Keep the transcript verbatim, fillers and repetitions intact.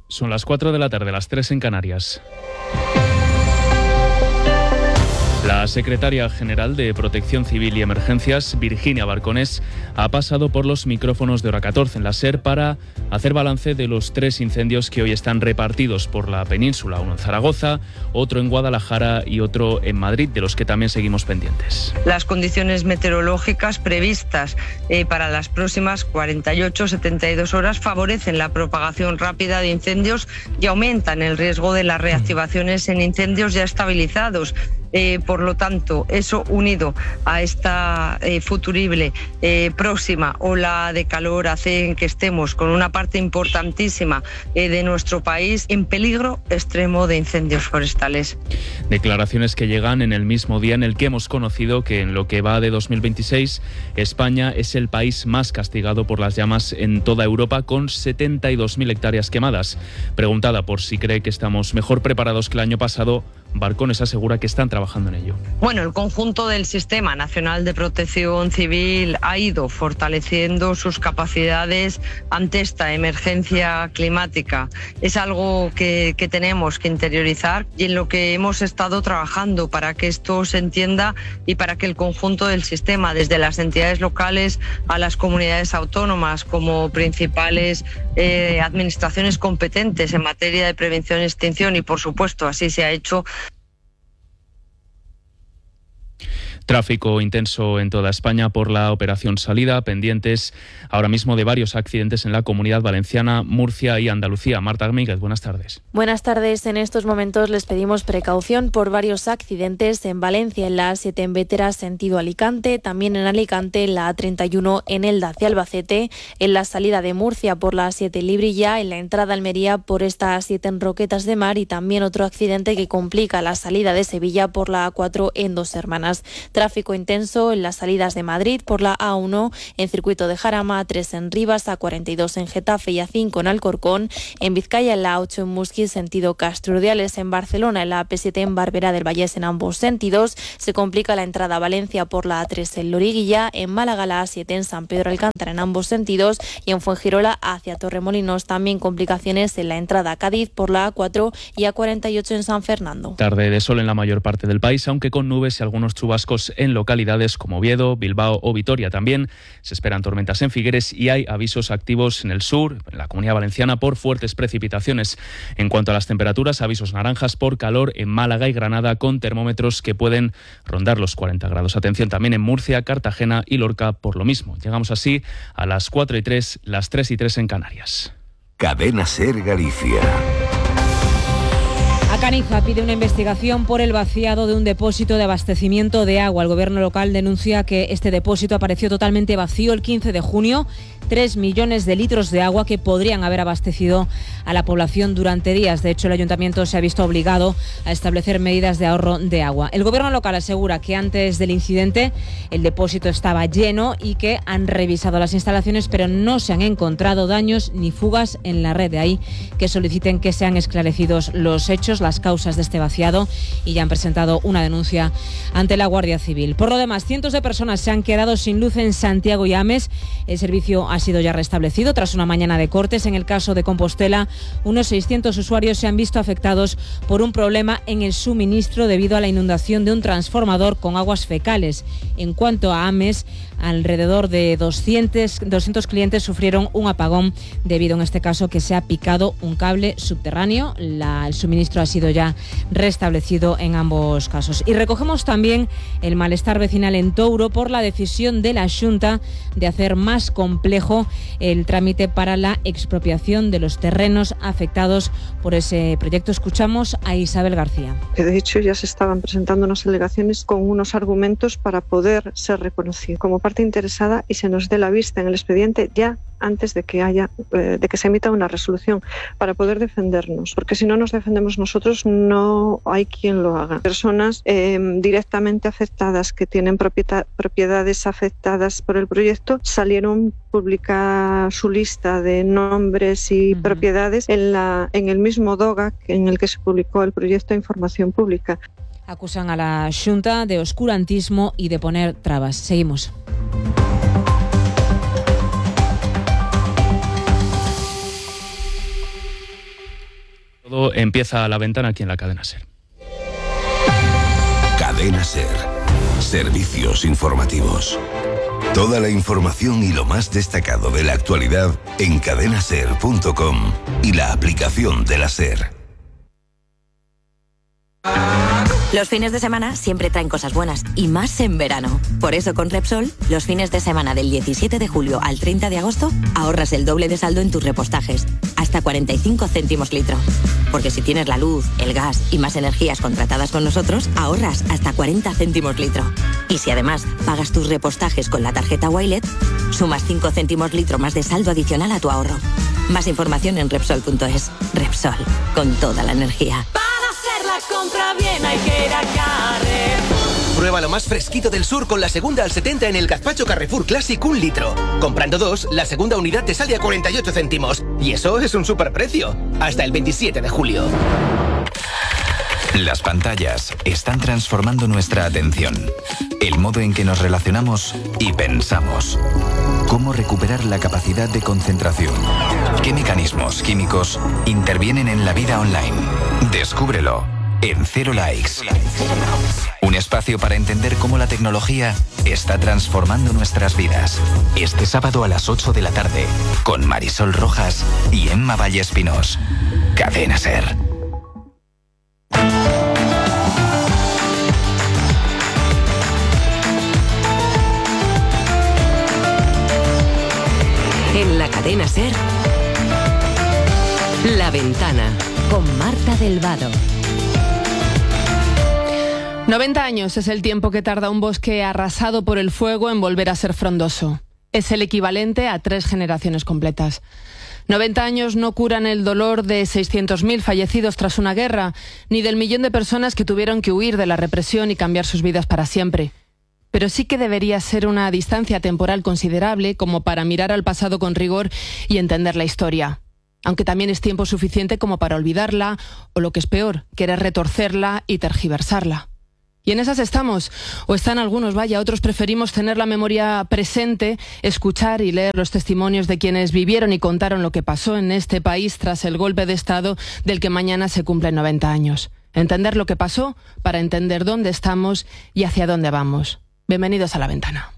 Son las cuatro de la tarde, las tres en Canarias. La secretaria general de Protección Civil y Emergencias, Virginia Barconés, ha pasado por los micrófonos de Hora catorce en la SER para hacer balance de los tres incendios que hoy están repartidos por la península, uno en Zaragoza, otro en Guadalajara y otro en Madrid, de los que también seguimos pendientes. Las condiciones meteorológicas previstas eh, para las próximas cuarenta y ocho a setenta y dos horas favorecen la propagación rápida de incendios y aumentan el riesgo de las reactivaciones en incendios ya estabilizados. Eh, por lo tanto, eso unido a esta eh, futurible eh, próxima ola de calor hace que estemos con una parte importantísima eh, de nuestro país en peligro extremo de incendios forestales. Declaraciones que llegan en el mismo día en el que hemos conocido que en lo que va de dos mil veintiséis, España es el país más castigado por las llamas en toda Europa, con setenta y dos mil hectáreas quemadas. Preguntada por si cree que estamos mejor preparados que el año pasado, Barconés asegura que están trabajando en ello. Bueno, el conjunto del Sistema Nacional de Protección Civil ha ido fortaleciendo sus capacidades ante esta emergencia climática. Es algo que, que tenemos que interiorizar y en lo que hemos estado trabajando para que esto se entienda y para que el conjunto del sistema, desde las entidades locales a las comunidades autónomas como principales eh, administraciones competentes en materia de prevención y extinción, y por supuesto así se ha hecho. Tráfico intenso en toda España por la operación Salida, pendientes ahora mismo de varios accidentes en la Comunidad Valenciana, Murcia y Andalucía. Marta Míguez, buenas tardes. Buenas tardes. En estos momentos les pedimos precaución por varios accidentes en Valencia, en la A siete en Bétera, sentido Alicante, también en Alicante, en la A treinta y uno en Elda hacia Albacete, en la salida de Murcia por la A siete en Librilla, en la entrada a Almería por esta A siete en Roquetas de Mar, y también otro accidente que complica la salida de Sevilla por la A cuatro en Dos Hermanas. Tráfico intenso en las salidas de Madrid por la A uno en circuito de Jarama, A tres en Rivas, A cuarenta y dos en Getafe y A cinco en Alcorcón. En Vizcaya, en la A ocho en Musquis, sentido Castrudiales. En Barcelona, en la A P siete en Barberá del Vallés en ambos sentidos. Se complica la entrada a Valencia por la A tres en Loriguilla. En Málaga, la A siete en San Pedro Alcántara en ambos sentidos. Y en Fuengirola hacia Torremolinos, también complicaciones en la entrada a Cádiz por la A cuatro y A cuarenta y ocho en San Fernando. Tarde de sol en la mayor parte del país, aunque con nubes y algunos chubascos en localidades como Oviedo, Bilbao o Vitoria. También se esperan tormentas en Figueres y hay avisos activos en el sur, en la Comunidad Valenciana, por fuertes precipitaciones. En cuanto a las temperaturas, avisos naranjas por calor en Málaga y Granada, con termómetros que pueden rondar los cuarenta grados. Atención también en Murcia, Cartagena y Lorca por lo mismo. Llegamos así a las cuatro y tres, las tres y tres en Canarias. Cadena SER Galicia. Acaniza pide una investigación por el vaciado de un depósito de abastecimiento de agua. El gobierno local denuncia que este depósito apareció totalmente vacío el quince de junio. Tres millones de litros de agua que podrían haber abastecido a la población durante días. De hecho, el ayuntamiento se ha visto obligado a establecer medidas de ahorro de agua. El gobierno local asegura que antes del incidente el depósito estaba lleno y que han revisado las instalaciones, pero no se han encontrado daños ni fugas en la red. De ahí que soliciten que sean esclarecidos los hechos, las causas de este vaciado, y ya han presentado una denuncia ante la Guardia Civil. Por lo demás, cientos de personas se han quedado sin luz en Santiago y Ames. El servicio ha sido ya restablecido tras una mañana de cortes. En el caso de Compostela, unos seiscientos usuarios se han visto afectados por un problema en el suministro debido a la inundación de un transformador con aguas fecales. En cuanto a Ames, alrededor de doscientos, doscientos clientes sufrieron un apagón debido, en este caso, que se ha picado un cable subterráneo. La, el suministro ha sido ya restablecido en ambos casos. Y recogemos también el malestar vecinal en Touro por la decisión de la Xunta de hacer más complejo el trámite para la expropiación de los terrenos afectados por ese proyecto. Escuchamos a Isabel García. Que de hecho ya se estaban presentando unas alegaciones con unos argumentos para poder ser reconocido como parte interesada y se nos dé la vista en el expediente ya antes de que haya eh, de que se emita una resolución, para poder defendernos, porque si no nos defendemos nosotros no hay quien lo haga. Personas eh, directamente afectadas que tienen propieta, propiedades afectadas por el proyecto salieron publicar su lista de nombres y uh-huh. propiedades en la en el mismo DOGA en el que se publicó el proyecto de información pública. Acusan a la Xunta de oscurantismo y de poner trabas. Seguimos. Todo empieza a La Ventana aquí en la cadena SER. Cadena SER. Servicios informativos. Toda la información y lo más destacado de la actualidad en cadena ser punto com y la aplicación de la SER. Los fines de semana siempre traen cosas buenas, y más en verano. Por eso con Repsol, los fines de semana del diecisiete de julio al treinta de agosto, ahorras el doble de saldo en tus repostajes, hasta cuarenta y cinco céntimos litro. Porque si tienes la luz, el gas y más energías contratadas con nosotros, ahorras hasta cuarenta céntimos litro. Y si además pagas tus repostajes con la tarjeta Wilet, sumas cinco céntimos litro más de saldo adicional a tu ahorro. Más información en Repsol punto es. Repsol, con toda la energía. La compra bien hay que ir a Carrefour. Prueba lo más fresquito del sur con la segunda al setenta en el gazpacho Carrefour Classic un litro. Comprando dos, la segunda unidad te sale a cuarenta y ocho céntimos. Y eso es un superprecio. Hasta el veintisiete de julio. Las pantallas están transformando nuestra atención, el modo en que nos relacionamos y pensamos. ¿Cómo recuperar la capacidad de concentración? ¿Qué mecanismos químicos intervienen en la vida online? Descúbrelo en Cero Likes. Un espacio para entender cómo la tecnología está transformando nuestras vidas. Este sábado a las ocho de la tarde, con Marisol Rojas y Emma Vallespinos. Cadena SER. En la cadena SER, La Ventana, con Marta del Vado. noventa años es el tiempo que tarda un bosque arrasado por el fuego en volver a ser frondoso. Es el equivalente a tres generaciones completas. noventa años no curan el dolor de seiscientos mil fallecidos tras una guerra, ni del millón de personas que tuvieron que huir de la represión y cambiar sus vidas para siempre. Pero sí que debería ser una distancia temporal considerable como para mirar al pasado con rigor y entender la historia. Aunque también es tiempo suficiente como para olvidarla, o lo que es peor, querer retorcerla y tergiversarla. Y en esas estamos, o están algunos, vaya, otros preferimos tener la memoria presente, escuchar y leer los testimonios de quienes vivieron y contaron lo que pasó en este país tras el golpe de Estado del que mañana se cumplen noventa años. Entender lo que pasó para entender dónde estamos y hacia dónde vamos. Bienvenidos a La Ventana.